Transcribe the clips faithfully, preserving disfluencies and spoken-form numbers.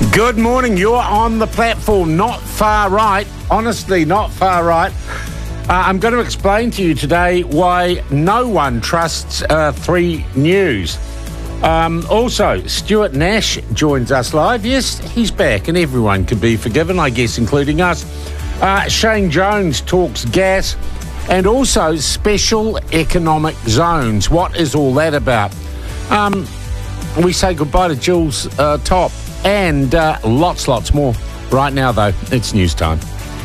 Good morning. You're on the platform, not far right. Honestly, not far right. Uh, I'm going to explain to you today why no one trusts uh, three News. Um, also, Stuart Nash joins us live. Yes, he's back and everyone can be forgiven, I guess, including us. Uh, Shane Jones talks gas and also special economic zones. What is all that about? Um, we say goodbye to Jules uh, Top and uh, lots, lots more. Right now, though, it's news time.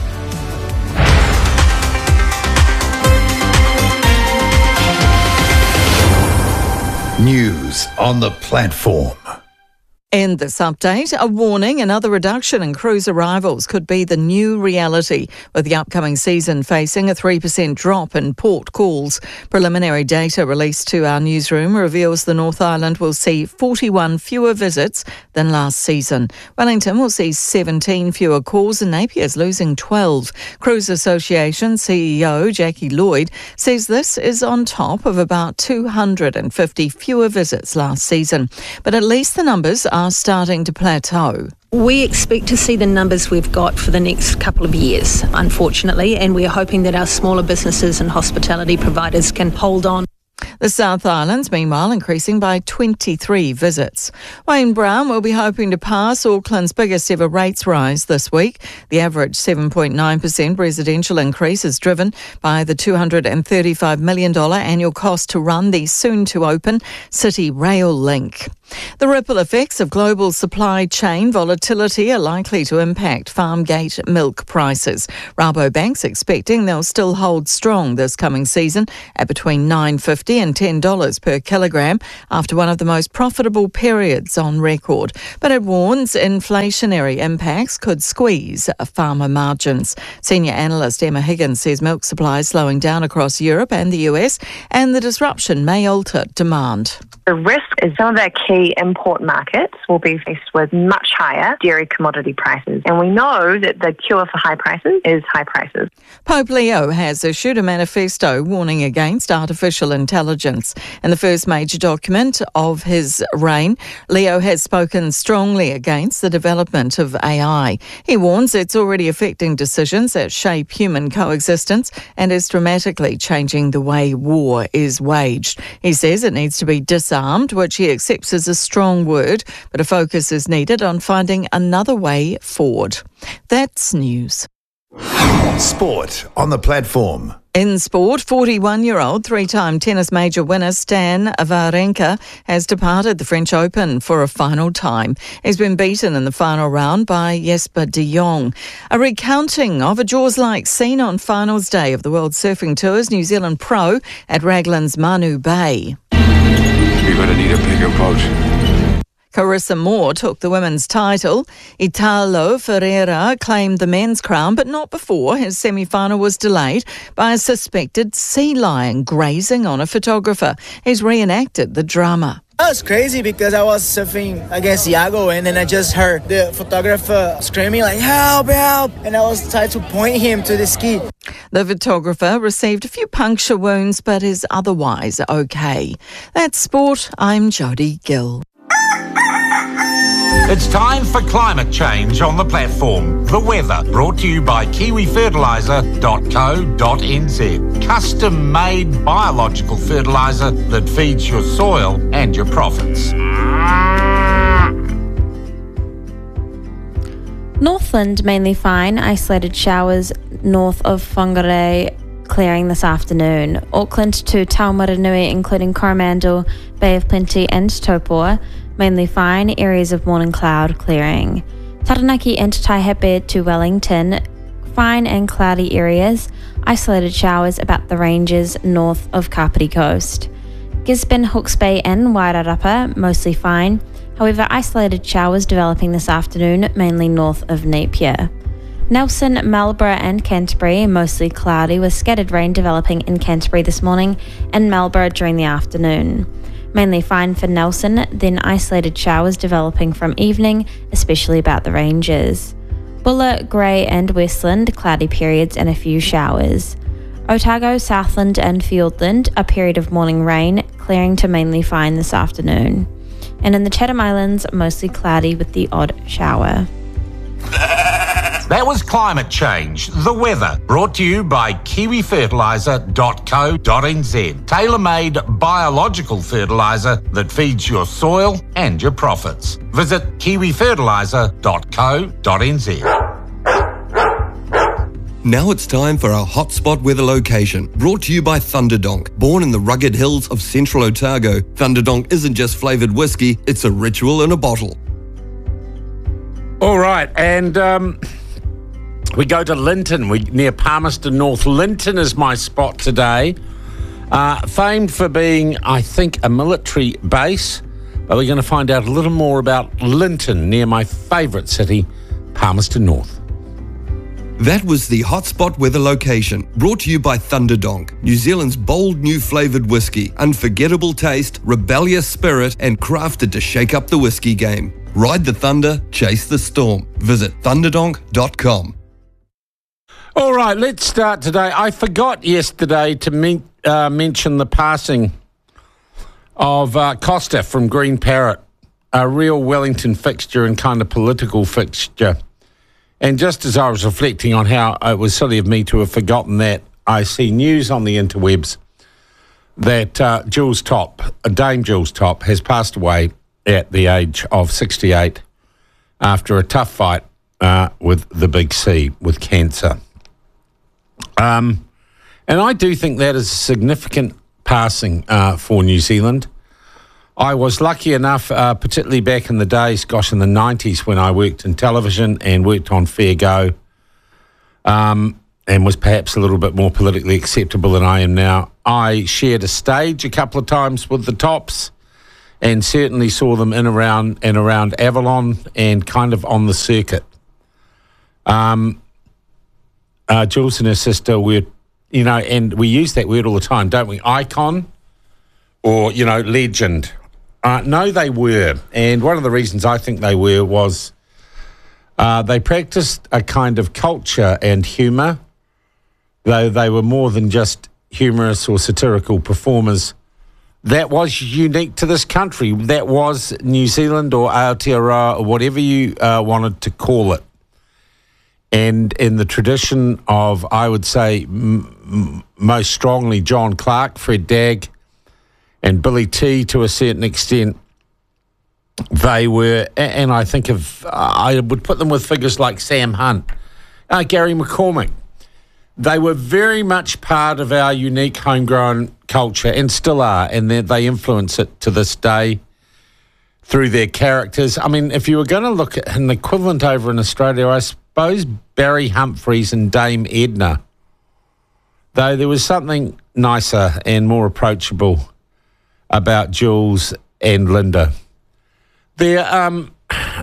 News on the platform. In this update, a warning another reduction in cruise arrivals could be the new reality, with the upcoming season facing a three percent drop in port calls. Preliminary data released to our newsroom reveals the North Island will see forty-one fewer visits than last season. Wellington will see seventeen fewer calls and Napier's losing twelve. Cruise Association C E O Jackie Lloyd says this is on top of about two hundred fifty fewer visits last season. But at least the numbers are starting to plateau. We expect to see the numbers we've got for the next couple of years, unfortunately, and we're hoping that our smaller businesses and hospitality providers can hold on. The South Island's, meanwhile, increasing by twenty-three visits. Wayne Brown will be hoping to pass Auckland's biggest ever rates rise this week. The average seven point nine percent residential increase is driven by the two hundred thirty-five million dollars annual cost to run the soon-to-open City Rail link. The ripple effects of global supply chain volatility are likely to impact farmgate milk prices. Rabobank's expecting they'll still hold strong this coming season at between nine dollars fifty and ten dollars per kilogram after one of the most profitable periods on record. But it warns inflationary impacts could squeeze farmer margins. Senior analyst Emma Higgins says milk supply is slowing down across Europe and the U S, and the disruption may alter demand. The risk is some of our key import markets will be faced with much higher dairy commodity prices. And we know that the cure for high prices is high prices. Pope Leo has issued a manifesto warning against artificial intelligence. In the first major document of his reign, Leo has spoken strongly against the development of A I. He warns it's already affecting decisions that shape human coexistence and is dramatically changing the way war is waged. He says it needs to be disarmed, which he accepts as a strong word, but a focus is needed on finding another way forward. That's news. Sport on the platform. In sport, forty-one-year-old three-time tennis major winner Stan Wawrinka has departed the French Open for a final time. He's been beaten in the final round by Jesper de Jong. A recounting of a Jaws-like scene on finals day of the World Surfing Tour's New Zealand Pro at Raglan's Manu Bay. You're going to need a bigger boat. Carissa Moore took the women's title. Italo Ferreira claimed the men's crown, but not before his semi-final was delayed by a suspected sea lion grazing on a photographer. He's reenacted the drama. That was crazy because I was surfing against Iago and then I just heard the photographer screaming like, help, help, and I was trying to point him to the ski. The photographer received a few puncture wounds but is otherwise okay. That's sport. I'm Jodie Gill. It's time for climate change on the platform. The weather, brought to you by kiwi fertiliser dot co dot n z. Custom-made biological fertiliser that feeds your soil and your profits. Northland mainly fine, isolated showers north of Whangarei clearing this afternoon. Auckland to Taumaranui, including Coromandel, Bay of Plenty and Taupo, mainly fine, areas of morning cloud clearing. Taranaki and Taihape to Wellington, fine and cloudy areas, isolated showers about the ranges north of Kapiti Coast. Gisborne, Hawke's Bay and Wairarapa, mostly fine, however isolated showers developing this afternoon, mainly north of Napier. Nelson, Marlborough and Canterbury, mostly cloudy with scattered rain developing in Canterbury this morning and Marlborough during the afternoon. Mainly fine for Nelson, then isolated showers developing from evening, especially about the ranges. Buller, Grey and Westland, cloudy periods and a few showers. Otago, Southland and Fiordland, a period of morning rain, clearing to mainly fine this afternoon. And in the Chatham Islands, mostly cloudy with the odd shower. That was Climate Change, the weather, brought to you by kiwi fertiliser dot co dot n z. Tailor-made biological fertiliser that feeds your soil and your profits. Visit kiwi fertiliser dot co dot n z. Now it's time for our hotspot weather location, brought to you by Thunderdonk. Born in the rugged hills of central Otago, Thunderdonk isn't just flavoured whiskey, it's a ritual in a bottle. All right, and um, we go to Linton, we near Palmerston North. Linton is my spot today, uh, famed for being, I think, a military base, but we're going to find out a little more about Linton, near my favourite city, Palmerston North. That was the hotspot weather location, brought to you by Thunderdonk, New Zealand's bold new flavoured whiskey, unforgettable taste, rebellious spirit, and crafted to shake up the whiskey game. Ride the thunder, chase the storm. Visit thunderdonk dot com. All right, let's start today. I forgot yesterday to men- uh, mention the passing of uh, Costa from Green Parrot, a real Wellington fixture and kind of political fixture. And just as I was reflecting on how it was silly of me to have forgotten that, I see news on the interwebs that uh, Jules Top, Dame Jules Top, has passed away at the age of sixty-eight after a tough fight uh, with the big C, with cancer. Um, and I do think that is a significant passing uh, for New Zealand. I was lucky enough, uh, particularly back in the days, gosh, in the nineties, when I worked in television and worked on Fair Go, um, and was perhaps a little bit more politically acceptable than I am now. I shared a stage a couple of times with the Tops, and certainly saw them in around and around Avalon and kind of on the circuit. Um, uh, Jules and her sister were, you know, and we use that word all the time, don't we? Icon or, you know, legend. Uh, no, they were. And one of the reasons I think they were was uh, they practiced a kind of culture and humour, though they were more than just humorous or satirical performers. That was unique to this country. That was New Zealand or Aotearoa or whatever you uh, wanted to call it. And in the tradition of, I would say, m- m- most strongly John Clark, Fred Dagg, and Billy T to a certain extent, they were, and I think of, I would put them with figures like Sam Hunt, uh, Gary McCormick. They were very much part of our unique homegrown culture and still are, and they, they influence it to this day through their characters. I mean, if you were going to look at an equivalent over in Australia, I suppose Barry Humphries and Dame Edna, though there was something nicer and more approachable about Jules and Linda. Their um,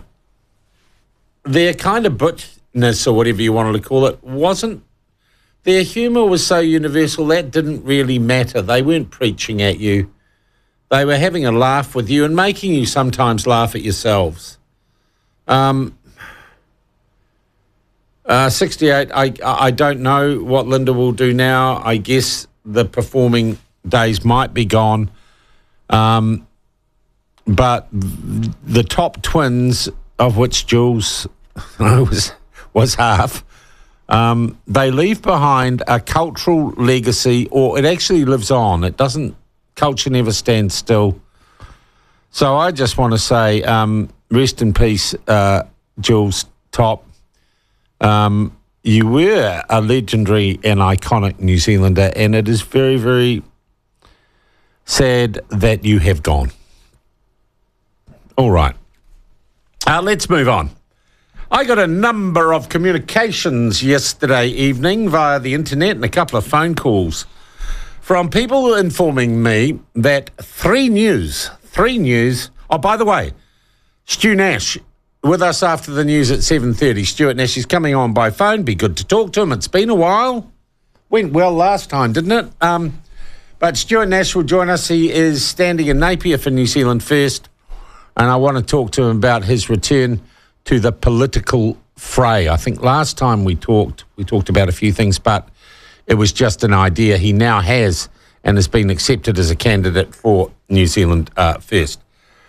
their kind of butness, or whatever you wanted to call it, wasn't, their humour was so universal that didn't really matter. They weren't preaching at you. They were having a laugh with you and making you sometimes laugh at yourselves. Um, uh, sixty-eight, I, I don't know what Linda will do now. I guess the performing days might be gone. Um, but the Top twins, of which Jules was was half, um, they leave behind a cultural legacy, or it actually lives on. It doesn't. Culture never stands still. So I just want to say, um, rest in peace, uh, Jules Top. Um, you were a legendary and iconic New Zealander, and it is very, very sad that you have gone. All right. Uh, let's move on. I got a number of communications yesterday evening via the internet and a couple of phone calls from people informing me that three news, three news. Oh, by the way, Stu Nash with us after the news at seven thirty. Stuart Nash is coming on by phone. Be good to talk to him. It's been a while. Went well last time, didn't it? Um, but Stuart Nash will join us. He is standing in Napier for New Zealand First, and I want to talk to him about his return to the political fray. I think last time we talked, we talked about a few things, but it was just an idea he now has and has been accepted as a candidate for New Zealand uh, First.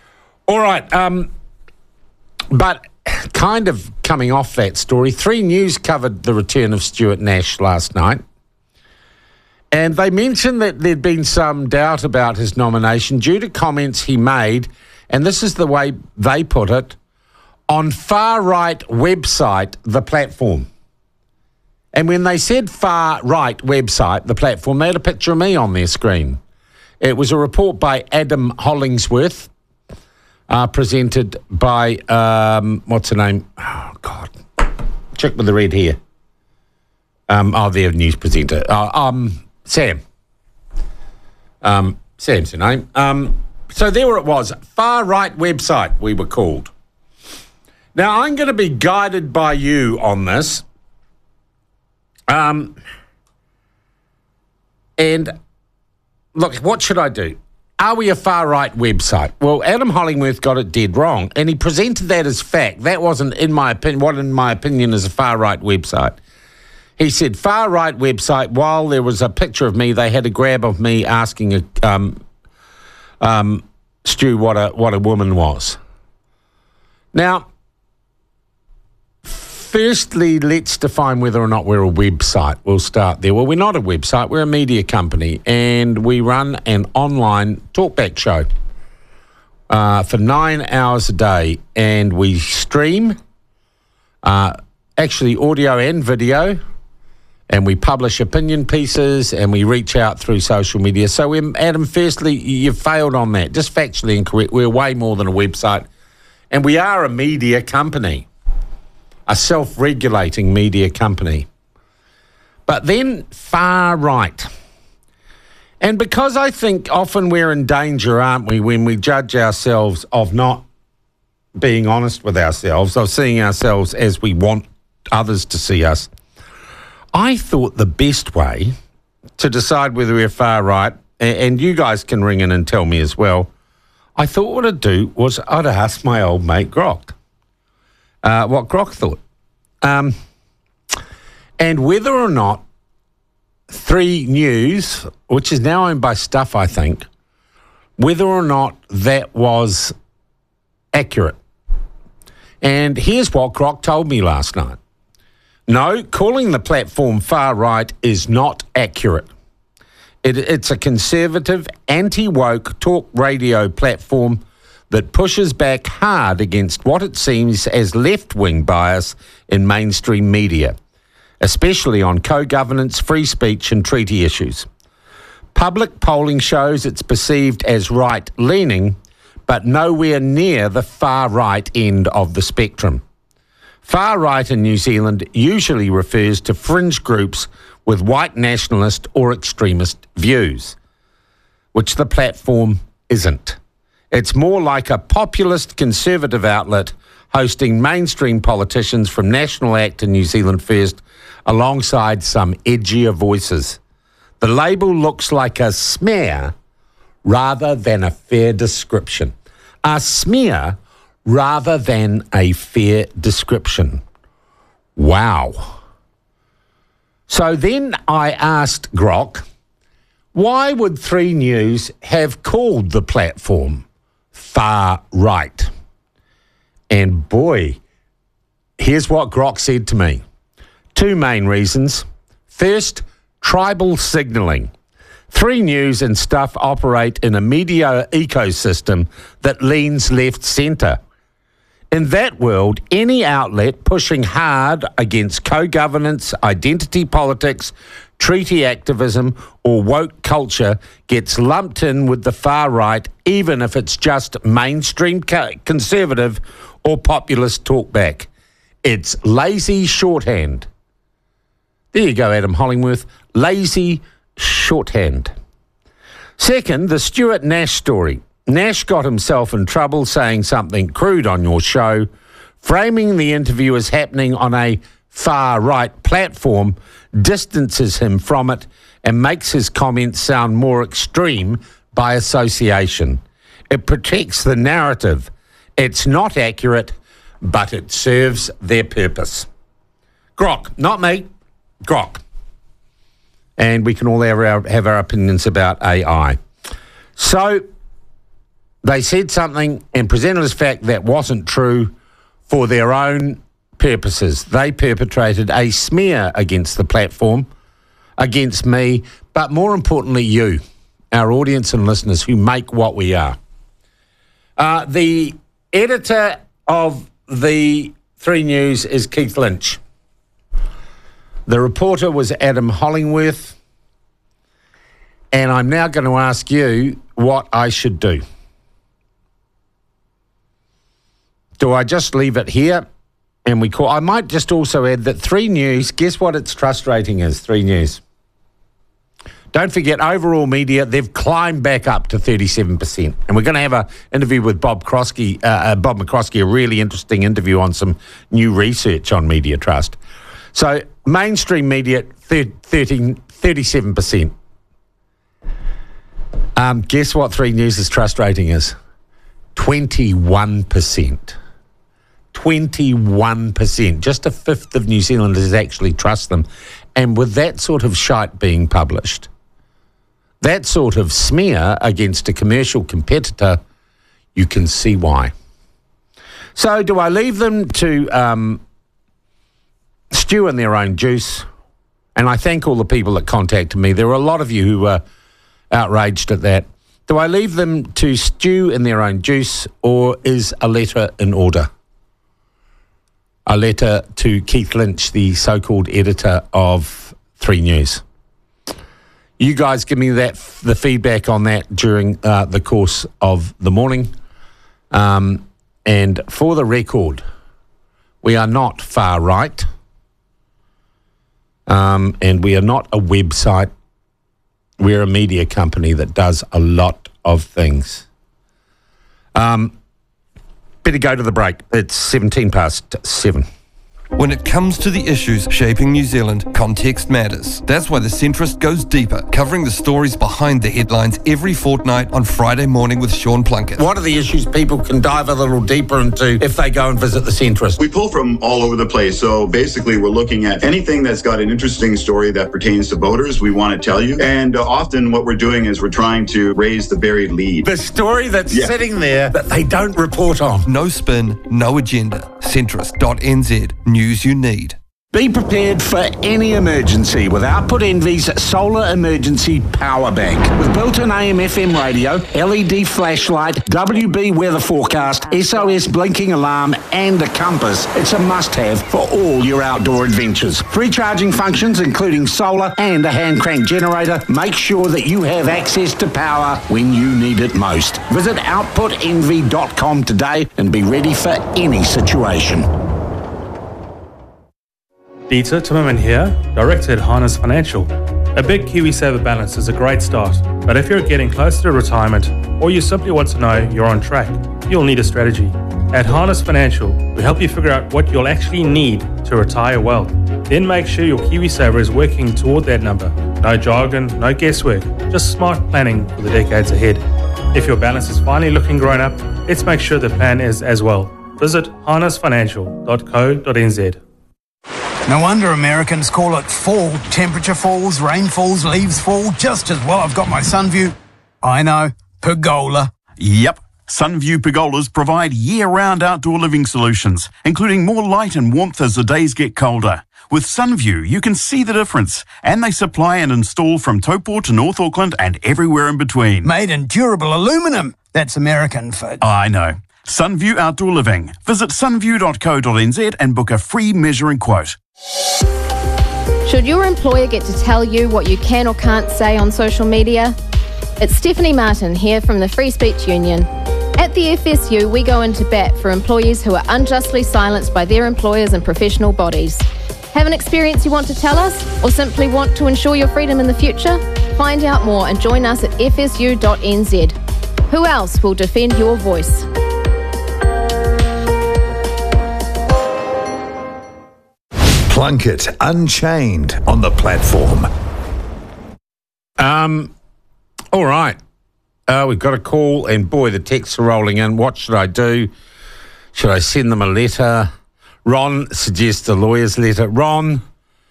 All right. Um, but kind of coming off that story, Three News covered the return of Stuart Nash last night. And they mentioned that there'd been some doubt about his nomination due to comments he made, and this is the way they put it, on far-right website, The Platform. And when they said far-right website, The Platform, they had a picture of me on their screen. It was a report by Adam Hollingsworth, uh, presented by, um, what's her name? Oh, God. Chick with the red hair. Um, oh, their news presenter. Uh, um, Sam. Um, Sam's her name. Um, so there it was. Far-right website, we were called. Now, I'm going to be guided by you on this. Um, and, look, what should I do? Are we a far-right website? Well, Adam Hollingworth got it dead wrong, and he presented that as fact. That wasn't, in my opinion, what in my opinion is a far-right website. He said, far-right website, while there was a picture of me, they had a grab of me asking a, um, um, Stu what a, what a woman was. Now, firstly, let's define whether or not we're a website. We'll start there. Well, we're not a website. We're a media company, and we run an online talkback show uh, for nine hours a day, and we stream, uh, actually audio and video, and we publish opinion pieces, and we reach out through social media. So, we're, Adam, firstly, you've failed on that. Just factually incorrect. We're way more than a website, and we are a media company. A self-regulating media company. But then far right. And because I think often we're in danger, aren't we, when we judge ourselves of not being honest with ourselves, of seeing ourselves as we want others to see us. I thought the best way to decide whether we're far right, and you guys can ring in and tell me as well, I thought what I'd do was I'd ask my old mate Grok. Uh, what Grok thought. Um, and whether or not Three News, which is now owned by Stuff, I think, whether or not that was accurate. And here's what Grok told me last night. No, calling the platform far right is not accurate. It, it's a conservative, anti-woke talk radio platform that pushes back hard against what it seems as left-wing bias in mainstream media, especially on co-governance, free speech and treaty issues. Public polling shows it's perceived as right-leaning, but nowhere near the far-right end of the spectrum. Far-right in New Zealand usually refers to fringe groups with white nationalist or extremist views, which the platform isn't. It's more like a populist conservative outlet hosting mainstream politicians from National Act and New Zealand First alongside some edgier voices. The label looks like a smear rather than a fair description. A smear rather than a fair description. Wow. So then I asked Grok, why would Three News have called the platform far right? And boy, here's what Grok said to me. Two main reasons. First, tribal signalling. Three News and Stuff operate in a media ecosystem that leans left-centre. In that world, any outlet pushing hard against co-governance, identity politics, treaty activism or woke culture gets lumped in with the far right, even if it's just mainstream conservative or populist talkback. It's lazy shorthand. There you go, Adam Hollingworth. Lazy shorthand. Second, the Stuart Nash story. Nash got himself in trouble saying something crude on your show, framing the interview as happening on a far-right platform, distances him from it and makes his comments sound more extreme by association. It protects the narrative. It's not accurate, but it serves their purpose. Grok, not me, Grok. And we can all have our, have our opinions about A I. So, They said something and presented as fact that wasn't true for their own purposes. They perpetrated a smear against the platform, against me, but more importantly, you, our audience and listeners who make what we are. Uh, the editor of the Three News is Keith Lynch. The reporter was Adam Hollingworth. And I'm now going to ask you what I should do. Do I just leave it here and we call? I might just also add that Three News, guess what its trust rating is, Three News? Don't forget, overall media, they've climbed back up to thirty-seven percent. And we're going to have an interview with Bob Crosky, uh, uh, Bob McCroskey, a really interesting interview on some new research on media trust. So mainstream media, thirteen, thirty-seven percent. Um, guess what Three News' trust rating is? twenty-one percent. twenty-one percent. Just a fifth of New Zealanders actually trust them. And with that sort of shite being published, that sort of smear against a commercial competitor, you can see why. So do I leave them to um, stew in their own juice? And I thank all the people that contacted me. There were a lot of you who were outraged at that. Do I leave them to stew in their own juice, or is a letter in order? A letter to Keith Lynch, the so-called editor of Three News. You guys give me that the feedback on that during uh, the course of the morning. Um, and for the record, we are not far right. Um, and we are not a website. We're a media company that does a lot of things. Um, better go to the break. It's seventeen past seven. When it comes to the issues shaping New Zealand, context matters. That's why The Centrist goes deeper, covering the stories behind the headlines every fortnight on Friday morning with Sean Plunkett. What are the issues people can dive a little deeper into if they go and visit The Centrist? We pull from all over the place. So basically, we're looking at anything that's got an interesting story that pertains to voters, we want to tell you. And uh, often what we're doing is we're trying to raise the buried lead. The story that's yeah. sitting there that they don't report on. No spin, no agenda. Centrist dot n z. News you need. Be prepared for any emergency with Output Envy's Solar Emergency Power Bank. With built-in A M F M radio, L E D flashlight, W B weather forecast, S O S blinking alarm and a compass, it's a must-have for all your outdoor adventures. Free charging functions including solar and a hand crank generator make sure that you have access to power when you need it most. Visit output envy dot com today and be ready for any situation. Dieter Timmerman here, Director at Harness Financial. A big KiwiSaver balance is a great start, but if you're getting closer to retirement or you simply want to know you're on track, you'll need a strategy. At Harness Financial, we help you figure out what you'll actually need to retire well. Then make sure your KiwiSaver is working toward that number. No jargon, no guesswork, just smart planning for the decades ahead. If your balance is finally looking grown up, let's make sure the plan is as well. Visit harness financial dot co dot n z. No wonder Americans call it fall. Temperature falls, rain falls, leaves fall, just as well I've got my Sunview. I know, pergola. Yep, Sunview pergolas provide year-round outdoor living solutions, including more light and warmth as the days get colder. With Sunview, you can see the difference, and they supply and install from Taupo to North Auckland and everywhere in between. Made in durable aluminum. That's American for... I know. Sunview Outdoor Living. Visit sunview dot co dot n z and book a free measuring quote. Should your employer get to tell you what you can or can't say on social media? It's Stephanie Martin here from the Free Speech Union. At the F S U, we go into bat for employees who are unjustly silenced by their employers and professional bodies. Have an experience you want to tell us, or simply want to ensure your freedom in the future? Find out more and join us at f s u dot n z. Who else will defend your voice? Plunkett Unchained on the platform. Um, all right. Uh, we've got a call, and boy, the texts are rolling in. What should I do? Should I send them a letter? Ron suggests a lawyer's letter. Ron,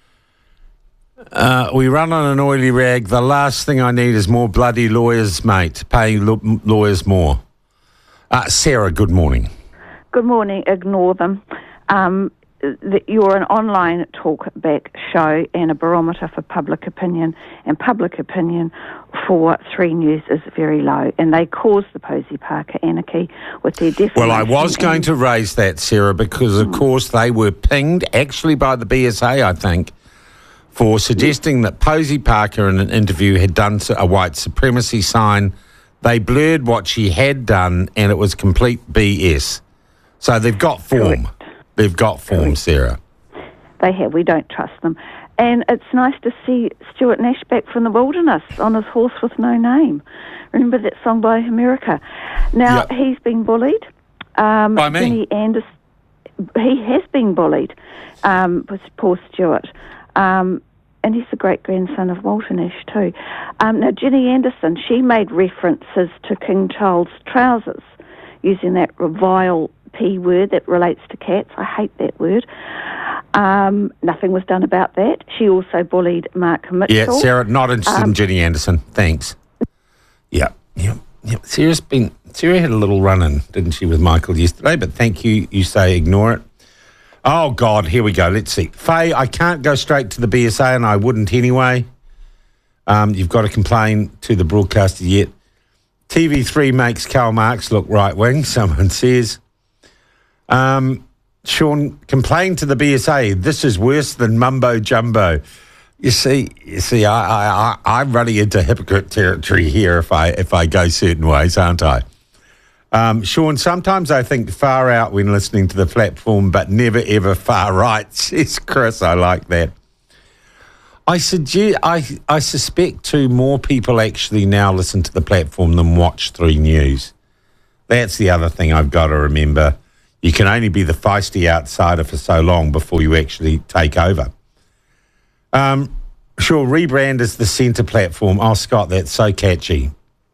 uh, we run on an oily rag. The last thing I need is more bloody lawyers, mate, paying lo- lawyers more. Uh, Sarah, good morning. Good morning. Ignore them. Um, the, you're an online talkback show and a barometer for public opinion, and public opinion for Three News is very low, and they caused the Posey Parker anarchy with their defamation. Well, I was going to raise that, Sarah, because, of mm. course, they were pinged, actually by the B S A, I think, for suggesting that Posey Parker in an interview had done a white supremacy sign. They blurred what she had done, and it was complete B S. So they've got form. Correct. They've got form, Correct. Sarah. They have. We don't trust them. And it's nice to see Stuart Nash back from the wilderness on his horse with no name. Remember that song by America? Now, yep. he's been bullied. Um, by me? Ginny Anderson, he has been bullied, um, with poor Stuart. Um, and he's the great-grandson of Walter Nash too. Um, now, Ginny Anderson, she made references to King Charles' trousers, using that vile P word that relates to cats. I hate that word. Um, nothing was done about that. She also bullied Mark Mitchell. Yeah, Sarah, not interested um, in Ginny Anderson. Thanks. Yeah, yeah, yeah. Sarah's been, Sarah had a little run-in, didn't she, with Michael yesterday, but thank you. You say ignore it. Oh, God, here we go. Let's see. Faye, I can't go straight to the B S A, and I wouldn't anyway. Um, you've got to complain to the broadcaster yet. T V three makes Karl Marx look right-wing, someone says. Um, Sean, complain to the B S A. This is worse than mumbo-jumbo. You see, you see, I, I, I, I'm running into hypocrite territory here if I if I go certain ways, aren't I? Um, Sean, sometimes I think far out when listening to the platform, but never ever far right, says Chris. I like that. I suggest, I, I suspect too more people actually now listen to the platform than watch Three News. That's the other thing I've got to remember. You can only be the feisty outsider for so long before you actually take over. Um, sure, rebrand as the centre platform. Oh, Scott, that's so catchy.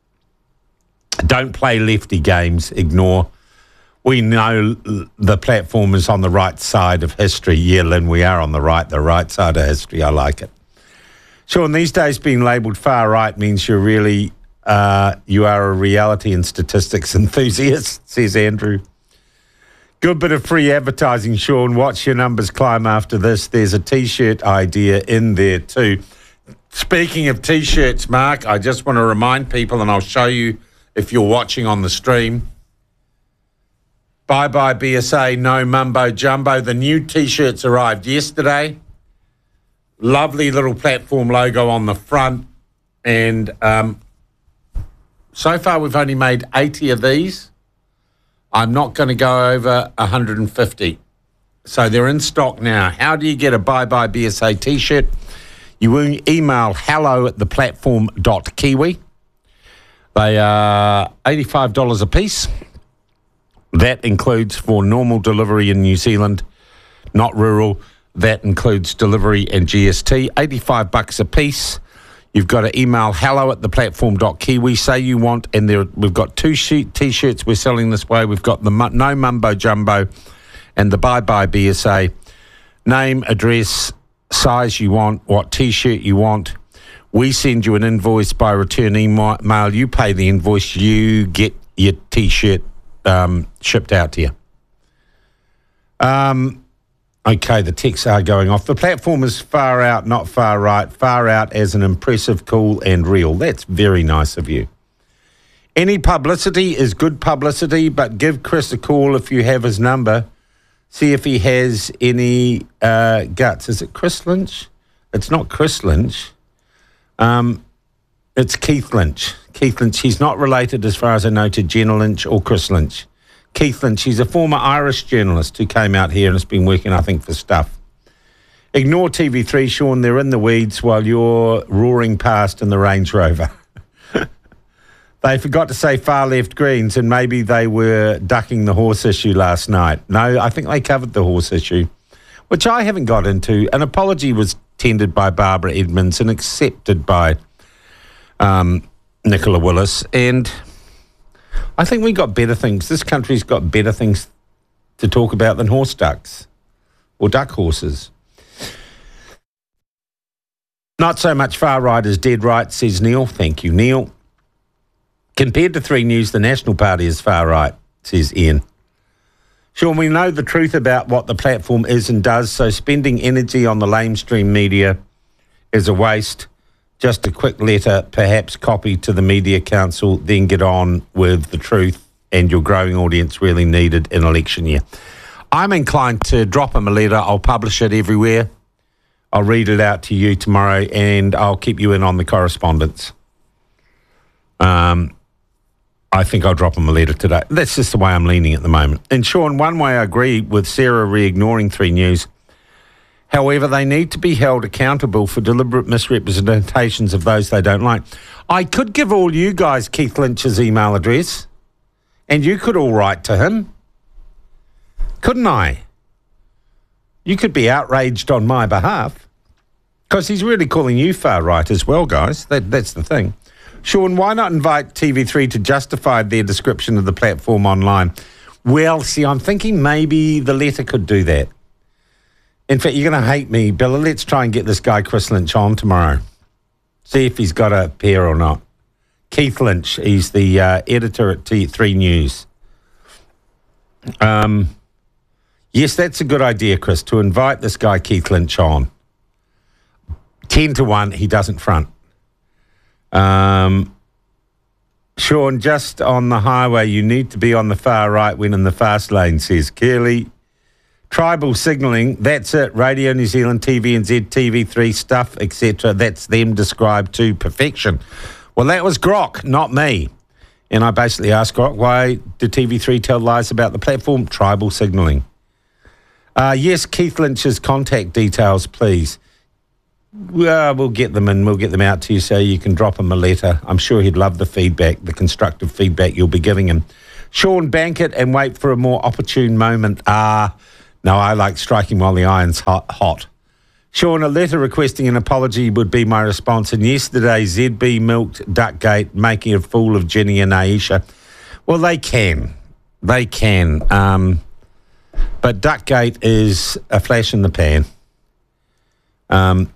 Don't play lefty games. Ignore. We know the platform is on the right side of history. Yeah, Lynn, we are on the right, the right side of history. I like it. Sure, in these days being labelled far right means you're really, uh, you are a reality and statistics enthusiast, says Andrew. Good bit of free advertising, Sean. Watch your numbers climb after this. There's a T-shirt idea in there too. Speaking of T-shirts, Mark, I just want to remind people, and I'll show you if you're watching on the stream. Bye-bye B S A, no mumbo-jumbo. The new T-shirts arrived yesterday. Lovely little platform logo on the front. And um, so far we've only made eighty of these. I'm not going to go over one hundred fifty. So they're in stock now. How do you get a Bye-bye B S A T-shirt? You email hello at the platform dot kiwi. They are eighty-five dollars a piece. That includes for normal delivery in New Zealand, not rural. That includes delivery and G S T. eighty-five bucks a piece. You've got to email hello at the platform dot kiwi. Say you want, and there we've got two sheet T-shirts we're selling this way. We've got the No Mumbo Jumbo and the Bye Bye B S A. Name, address, size you want, what T-shirt you want. We send you an invoice by return email. You pay the invoice. You get your T-shirt um, shipped out to you. Um. Okay, the texts are going off. The platform is far out, not far right. Far out as an impressive, cool and real. That's very nice of you. Any publicity is good publicity, but give Chris a call if you have his number. See if he has any uh, guts. Is it Chris Lynch? It's not Chris Lynch. Um, it's Keith Lynch. Keith Lynch. He's not related, as far as I know, to Jenna Lynch or Chris Lynch. Keith Lynch, he's a former Irish journalist who came out here and has been working, I think, for Stuff. Ignore T V three, Sean. They're in the weeds while you're roaring past in the Range Rover. They forgot to say far left Greens, and maybe they were ducking the horse issue last night. No, I think they covered the horse issue, which I haven't got into. An apology was tendered by Barbara Edmonds and accepted by um, Nicola Willis, and I think we got better things. This country's got better things to talk about than horse ducks or duck horses. Not so much far right as dead right, says Neil. Thank you, Neil. Compared to Three News, the National Party is far right. says Ian. Sean, we know the truth about what the platform is and does, so spending energy on the lamestream media is a waste. Just a quick letter, perhaps copy to the Media Council, then get on with the truth and your growing audience really needed in election year. I'm inclined to drop him a letter. I'll publish it everywhere. I'll read it out to you tomorrow and I'll keep you in on the correspondence. Um, I think I'll drop him a letter today. That's just the way I'm leaning at the moment. And Sean, one way I agree with Sarah re-ignoring Three News. However, they need to be held accountable for deliberate misrepresentations of those they don't like. I could give all you guys Keith Lynch's email address and you could all write to him. Couldn't I? You could be outraged on my behalf because he's really calling you far right as well, guys. That, that's the thing. Sean, why not invite T V three to justify their description of the platform online? Well, see, I'm thinking maybe the letter could do that. In fact, you're going to hate me, Billa. Let's try and get this guy Chris Lynch on tomorrow. See if he's got a pair or not. Keith Lynch, he's the uh, editor at T three News. Um, yes, that's a good idea, Chris, to invite this guy Keith Lynch on. Ten to one, he doesn't front. Um, Sean, just on the highway, you need to be on the far right when in the fast lane, says Curly. Tribal signalling, that's it. Radio New Zealand, T V N Z, T V three stuff, et cetera. That's them described to perfection. Well, that was Grok, not me. And I basically asked Grok, why did T V three tell lies about the platform? Tribal signalling. Uh, yes, Keith Lynch's contact details, please. Well, we'll get them and we'll get them out to you so you can drop him a letter. I'm sure he'd love the feedback, the constructive feedback you'll be giving him. Sean, bank it and wait for a more opportune moment. Ah, uh, no, I like striking while the iron's hot, hot. Sean, a letter requesting an apology would be my response. And yesterday, Z B milked Duckgate, making a fool of Jenny and Aisha. Well, they can. They can. Um, but Duckgate is a flash in the pan. Um,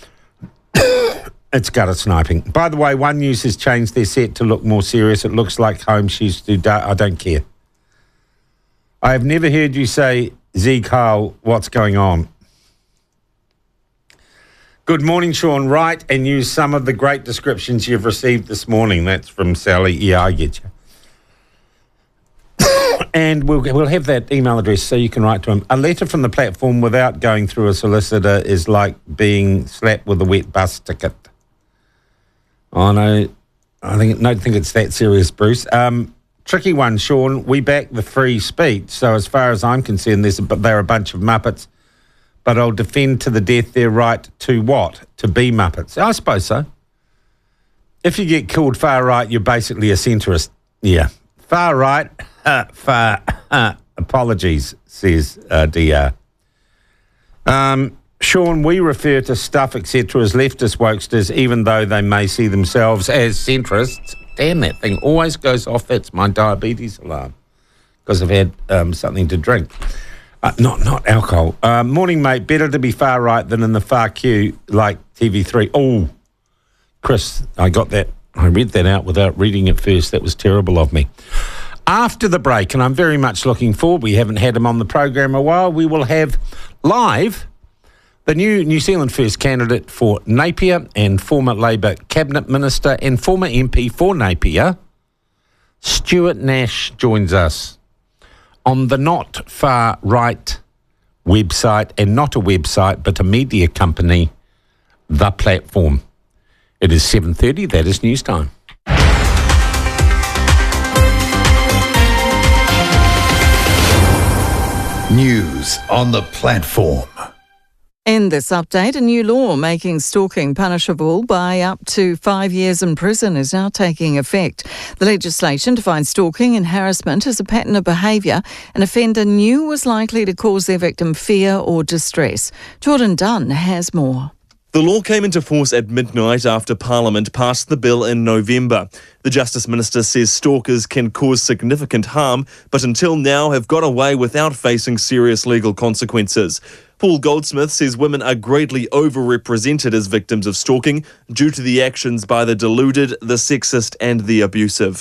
it's gutter sniping. By the way, One News has changed their set to look more serious. It looks like Home Shoes do. I don't care. I have never heard you say, Z Carl, what's going on? Good morning, Sean. Write and use some of the great descriptions you've received this morning. That's from Sally. Yeah, I get you. And we'll we'll have that email address so you can write to him. A letter from the platform without going through a solicitor is like being slapped with a wet bus ticket. Oh, no, I think, don't think it's that serious, Bruce. Um, tricky one, Sean. We back the free speech. So as far as I'm concerned, there's a, they're a bunch of Muppets. But I'll defend to the death their right to what? To be Muppets. I suppose so. If you get called far right, you're basically a centrist. Yeah. Far right, uh, far, uh, apologies, says uh, D R. Um, Sean, we refer to stuff, et cetera, as leftist wokesters, even though they may see themselves as centrists. Damn, that thing always goes off. That's my diabetes alarm because I've had um, something to drink. Uh, not not alcohol. Uh, morning, mate. Better to be far right than in the far queue like T V three. Oh, Chris, I got that. I read that out without reading it first. That was terrible of me. After the break, and I'm very much looking forward, we haven't had him on the program a while, we will have live the new New Zealand First candidate for Napier and former Labour Cabinet Minister and former M P for Napier, Stuart Nash, joins us on the Not Far Right website, and not a website, but a media company, The Platform. It is seven thirty, that is news time. News on The Platform. In this update, a new law making stalking punishable by up to five years in prison is now taking effect. The legislation defines stalking and harassment as a pattern of behaviour an offender knew was likely to cause their victim fear or distress. Jordan Dunn has more. The law came into force at midnight after Parliament passed the bill in November. The Justice Minister says stalkers can cause significant harm, but until now have got away without facing serious legal consequences. Paul Goldsmith says women are greatly overrepresented as victims of stalking due to the actions by the deluded, the sexist and the abusive.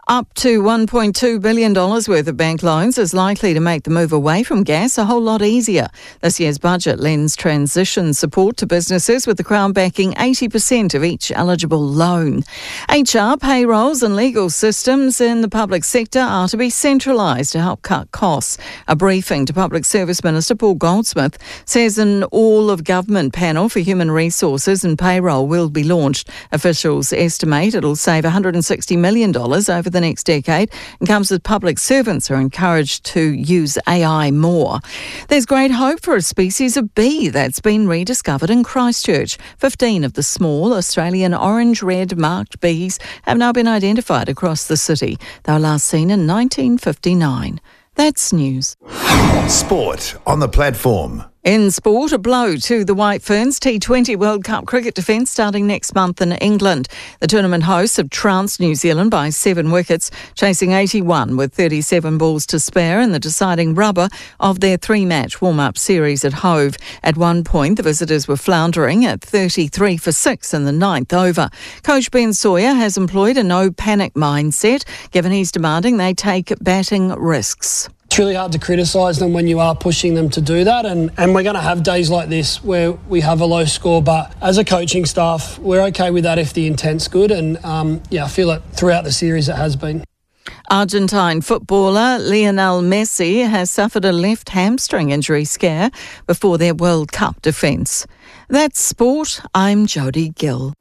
Up to one point two billion dollars worth of bank loans is likely to make the move away from gas a whole lot easier. This year's budget lends transition support to businesses, with the Crown backing eighty percent of each eligible loan. H R, payrolls and legal systems in the public sector are to be centralised to help cut costs. A briefing to Public Service Minister Paul Goldsmith says an all-of-government panel for human resources and payroll will be launched. Officials estimate it'll save one hundred sixty million dollars over the next decade, and comes as public servants are encouraged to use A I more. There's great hope for a species of bee that's been rediscovered in Christchurch. Fifteen of the small Australian orange-red marked bees have now been identified across the city. They were last seen in nineteen fifty-nine. That's news. Sport on the platform. In sport, a blow to the White Ferns T twenty World Cup cricket defence starting next month in England. The tournament hosts have trounced New Zealand by seven wickets, chasing eighty-one with thirty-seven balls to spare in the deciding rubber of their three-match warm-up series at Hove. At one point, the visitors were floundering at thirty-three for six in the ninth over. Coach Ben Sawyer has employed a no-panic mindset, given he's demanding they take batting risks. It's really hard to criticise them when you are pushing them to do that, and, and we're going to have days like this where we have a low score, but as a coaching staff we're okay with that if the intent's good, and um, yeah, I feel it throughout the series it has been. Argentine footballer Lionel Messi has suffered a left hamstring injury scare before their World Cup defence. That's sport. I'm Jodie Gill.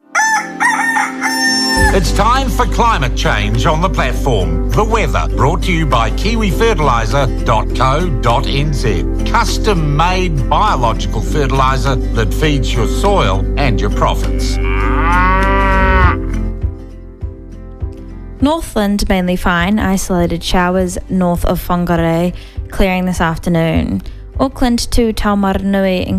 It's time for climate change on the platform. The weather, brought to you by kiwi fertiliser dot co dot n z. Custom-made biological fertiliser that feeds your soil and your profits. Northland mainly fine, isolated showers north of Whangarei, clearing this afternoon. Auckland to Taumarunui